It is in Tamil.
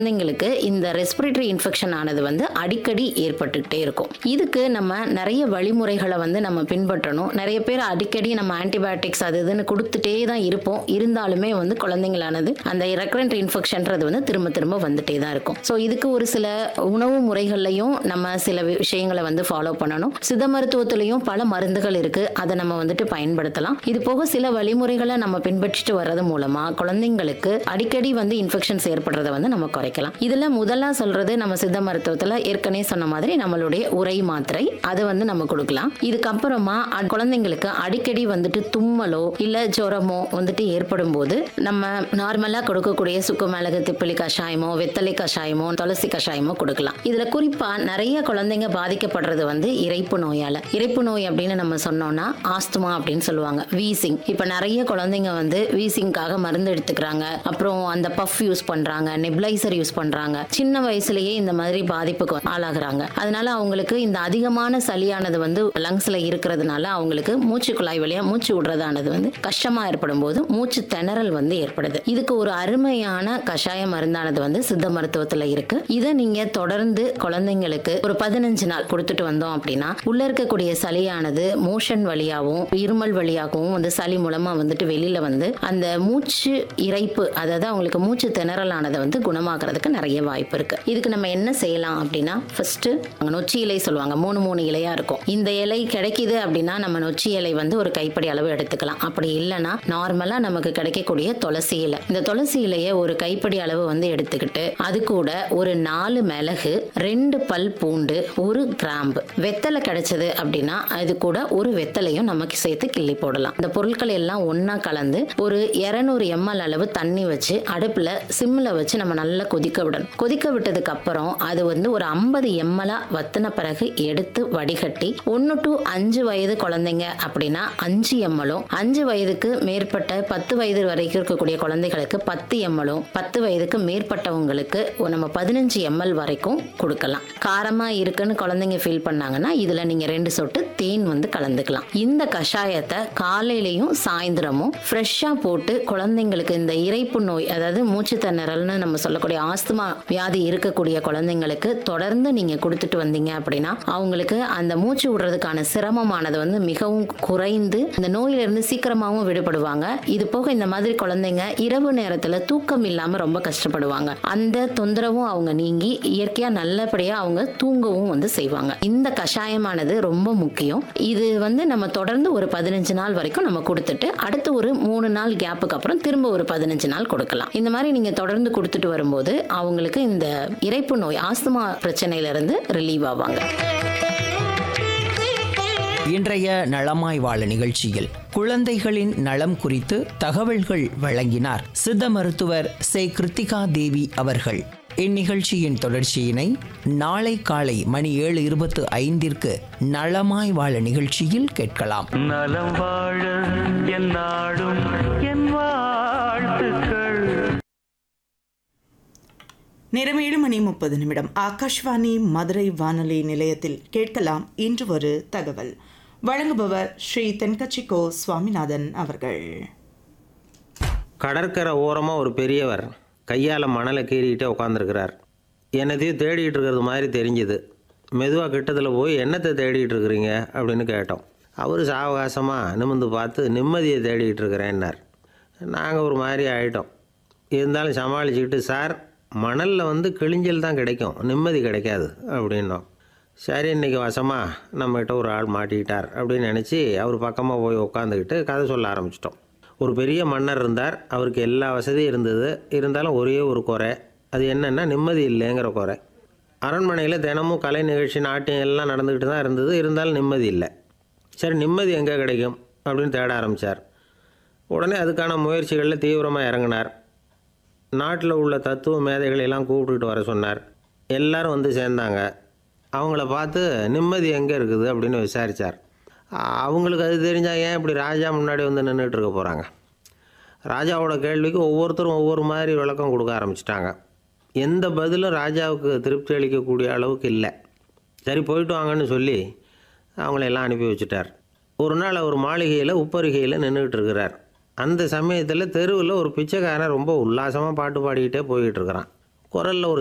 குழந்தைங்களுக்கு இந்த ரெஸ்பிரேட்டரி இன்ஃபெக்ஷன் ஆனது அடிக்கடி ஏற்பட்டுக்கிட்டே இருக்கும். இதுக்கு நம்ம நிறைய வழிமுறைகளை நம்ம பின்பற்றணும். நிறைய பேர் அடிக்கடி நம்ம ஆன்டிபயோட்டிக்ஸ் அது இதுன்னு கொடுத்துட்டே தான் இருப்போம். இருந்தாலுமே குழந்தைங்களானது அந்த ரெக்கரண்ட் இன்ஃபெக்ஷன்றது திரும்ப திரும்ப வந்துட்டே தான் இருக்கும். ஸோ இதுக்கு ஒரு சில உணவு முறைகள்லையும் நம்ம சில விஷயங்களை ஃபாலோ பண்ணணும். சித்த மருத்துவத்திலையும் பல மருந்துகள் இருக்கு, அதை நம்ம பயன்படுத்தலாம். இது போக சில வழிமுறைகளை நம்ம பின்பற்றிட்டு வர்றது மூலமா குழந்தைங்களுக்கு அடிக்கடி இன்ஃபெக்ஷன்ஸ் ஏற்படுறதை நம்ம குறைக்கலாம். இதுல முதல்ல சொல்றது நம்ம சித்த மருத்துவத்துல ஏற்கனவே சொன்ன மாதிரி நம்மளுடைய உரை மாத்திரை அதை நம்ம கொடுக்கலாம். இதுக்கப்புறமா குழந்தைங்களுக்கு அடிக்கடி தும்மலோ இல்ல ஜுரமோ ஏற்படும் போது நம்ம நார்மலா கொடுக்கக்கூடிய சுக்கு மிளகு திப்பிலி கஷாயமோ வெத்தலை கஷாயமோ துளசி கஷாயமோ கொடுக்கலாம். இதுல குறிப்பா நிறைய குழந்தைங்க பாதிக்கப்படுறது இரைப்பு நோயால. இரைப்பு நோய் அப்படின்னு நம்ம சொன்னோம்னா ஆஸ்துமா அப்படின்னு சொல்லுவாங்க, வீசிங். இப்ப நிறைய குழந்தைங்க வீசிங்காக மருந்து எடுத்துக்கிறாங்க, அப்புறம் அந்த பஃப் யூஸ் பண்றாங்க, நெப்ளைசர் யூஸ் பண்றாங்க. சின்ன வயசுலயே இந்த மாதிரி பாதிப்புக்கு ஆளாகிறாங்க. அதனால அவங்களுக்கு இந்த அதிகமான சளியானது லங்ஸ்ல இருக்கிறதுனால அவங்களுக்கு மூச்சு குழாய் வழியா மூச்சு விடுறதானது கஷ்டமா ஏற்படும் போது மூச்சு திணறல் ஏற்படுது. இதுக்கு ஒரு அருமையான கஷாய மருந்தானது சித்த மருத்துவத்துல இருக்கு. இதை நீங்க தொடர்ந்து குழந்தைங்களுக்கு ஒரு 15 நாள் கொடுத்துட்டு வந்தோம் அப்படின்னா உள்ள இருக்கக்கூடிய சளியானது மோஷன் வழியாகவும் இருமல் வழியாகவும் சளி மூலமா வெளியில அந்த மூச்சு இறைப்பு, அதாவது அவங்களுக்கு மூச்சு திணறலானதை குணமாக்குறதுக்கு நிறைய வாய்ப்பு இருக்கு. இதுக்கு நம்ம என்ன செய்யலாம் அப்படின்னா, ஃபர்ஸ்ட் நொச்சி இலை சொல்லுவாங்க, 3 இலையா இருக்கும். இந்த இலை கிடைக்குது அப்படின்னா நம்ம நொச்சி இலை ஒரு கைப்படி அளவு எடுத்துக்கலாம். அப்படி இல்லைன்னா நார்மலா நமக்கு கிடைக்கக்கூடிய துளசி இலை, இந்த துளசி இலையை ஒரு கைப்படி அளவு எடுத்துக்கிட்டு அது கூட ஒரு 4 மிளகு, 2 பல் பூண்டு, 1 கிராம்பு, வெத்தலை கிடைச்சது அப்படின்னா அது கூட ஒரு வெத்தலையும் நமக்கு சேர்த்து கிள்ளி போடலாம். இந்த பொருட்கள் எல்லாம் ஒன்னா கலந்து ஒரு 200 ml அளவு தண்ணி வச்சு அடுப்புல சிம்ல வச்சு நம்ம நல்லா கொதிக்க விடணும். கொதிக்க விட்டதுக்கு அப்புறம் அது ஒரு 50 ml வத்தின பிறகு எடுத்து வடிகட்டி 1 to 5 வயது குழந்தைங்க அப்படின்னா 5 ml, 5 வயதுக்கு மேற்பட்ட 10 வயது வரைக்கும் இருக்கக்கூடிய குழந்தைகளுக்கு 10 ml, 10 வயதுக்கு மேற்பட்டவங்களுக்கு நம்ம 15 ml வரைக்கும் கொடுக்கலாம். காரமா இருக்குன்னு குழந்தைங்க ஃபீல் பண்ணாங்கன்னா இதுல நீங்க 2 சொட்டு தேன் கலந்துக்கலாம். இந்த கஷாயத்தை காலையிலையும் சாயந்தரமும் ஃப்ரெஷ்ஷா போட்டு குழந்தைங்களுக்கு இந்த இரைப்பு நோய், அதாவது மூச்சு திணறல்னு நம்ம சொல்லக்கூடிய ஆஸ்துமா வியாதி இருக்கக்கூடிய குழந்தைங்களுக்கு தொடர்ந்து நீங்க கொடுத்துட்டு வந்தீங்க அப்படின்னா அவங்களுக்கு அந்த மூச்சு விடுறதுக்கான சிரமமானது மிகவும் குறைந்து இந்த நோயிலிருந்து சீக்கிரமாவும் விடுபடுவாங்க. இது போக இந்த மாதிரி குழந்தைங்க இரவு நேரத்துல தூக்கம் இல்லாம ரொம்ப கஷ்டப்படுவாங்க. அந்த தொந்தரவும் அவங்க நீங்கி இயற்கையா நல்லபடியா அவங்க தூங்கவும் செய்வாங்க. இந்த கஷாயமானது ரொம்ப முக்கியம். இது நம்ம தொடர்ந்து ஒரு 15 நாள் வரைக்கும் நம்ம கொடுத்துட்டு அடுத்து ஒரு 3 நாள் கேப்புக்கு அப்புறம் திரும்ப ஒரு 15 நாள் கொடுக்கலாம். இந்த மாதிரி நீங்க தொடர்ந்து கொடுத்துட்டு வரும்போது அவங்களுக்கு இந்த இரைப்பு நோய் ஆஸ்துமா பிரச்சனையில இருந்து ரிலீவ் ஆவாங்க. இன்றைய நலமாய் வாழ நிகழ்ச்சியில் குழந்தைகளின் நலம் குறித்து தகவல்கள் வழங்கினார் சித்த மருத்துவர் சே கிருத்திகா தேவி அவர்கள். இந்நிகழ்ச்சியின் தொடர்ச்சியினை நாளை காலை மணி 7:25 நலமாய் வாழ நிகழ்ச்சியில் கேட்கலாம். நலம் வாழ என் நாடும் என் வாழ்த்துக்கள். நேரம் 7:30. ஆகாஷ்வாணி மதுரை வானொலி நிலையத்தில் கேட்கலாம் இன்று ஒரு தகவல். வழங்குபவர் ஸ்ரீ தென்கட்சிக்கோ சுவாமிநாதன் அவர்கள். கடற்கரை ஓரமாக ஒரு பெரியவர் கையால் மணலை கீறிக்கிட்டே உட்காந்துருக்கிறார். என்னத்தையும் தேடிக்கிட்டு இருக்கிறது மாதிரி தெரிஞ்சுது. மெதுவாக கிட்டத்தில் போய் என்னத்தை தேடிக்கிட்டு இருக்கிறீங்க அப்படின்னு கேட்டோம். அவர் சாவகாசமாக நிமிர்ந்து பார்த்து நிம்மதியை தேடிக்கிட்டு இருக்கிறேன்னார். நாங்கள் ஒரு மாதிரி ஆகிட்டோம். இருந்தாலும் சமாளிச்சுக்கிட்டு, சார் மணலில் கிழிஞ்சல் தான் கிடைக்கும், நிம்மதி கிடைக்காது அப்படின்னோம். சரி, இன்றைக்கி வசமாக நம்மகிட்ட ஒரு ஆள் மாட்டிக்கிட்டார் அப்படின்னு நினச்சி அவர் பக்கமாக போய் உட்காந்துக்கிட்டு கதை சொல்ல ஆரம்பிச்சிட்டோம். ஒரு பெரிய மன்னர் இருந்தார். அவருக்கு எல்லா வசதியும் இருந்தது. இருந்தாலும் ஒரே ஒரு குறை. அது என்னென்னா நிம்மதி இல்லைங்கிற குறை. அரண்மனையில் தினமும் கலை நிகழ்ச்சி நாட்டியம் எல்லாம் நடந்துக்கிட்டு தான் இருந்தது. இருந்தாலும் நிம்மதி இல்லை. சரி, நிம்மதி எங்கே கிடைக்கும் அப்படின்னு தேட ஆரம்பித்தார். உடனே அதுக்கான முயற்சிகளில் தீவிரமாக இறங்கினார். நாட்டில் உள்ள தத்துவ மேதைகளெல்லாம் கூப்பிட்டுக்கிட்டு வர சொன்னார். எல்லோரும் சேர்ந்தாங்க. அவங்கள பார்த்து நிம்மதி எங்கே இருக்குது அப்படின்னு விசாரித்தார். அவங்களுக்கு அது தெரிஞ்சால் ஏன் இப்படி ராஜா முன்னாடி நின்றுட்டு இருக்க போகிறாங்க? ராஜாவோட கேள்விக்கு ஒவ்வொருத்தரும் ஒவ்வொரு மாதிரி விளக்கம் கொடுக்க ஆரம்பிச்சிட்டாங்க. எந்த பதிலும் ராஜாவுக்கு திருப்தி அளிக்கக்கூடிய அளவுக்கு இல்லை. சரி, போயிட்டு வாங்கன்னு சொல்லி அவங்களெல்லாம் அனுப்பி வச்சுட்டார். ஒரு நாள் அவர் மாளிகையில் உப்பருகையில் நின்றுக்கிட்டு இருக்கிறார். அந்த சமயத்தில் தெருவில் ஒரு பிச்சைக்காரன் ரொம்ப உல்லாசமாக பாட்டு பாடிக்கிட்டே போய்கிட்டு இருக்கிறான். குரலில் ஒரு